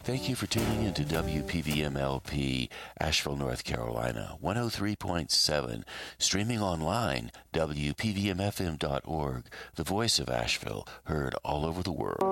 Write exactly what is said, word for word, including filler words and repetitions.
Thank you for tuning in to W P V M L P, Asheville, North Carolina, one oh three point seven. Streaming online, W P V M F M dot org, the voice of Asheville, heard all over the world.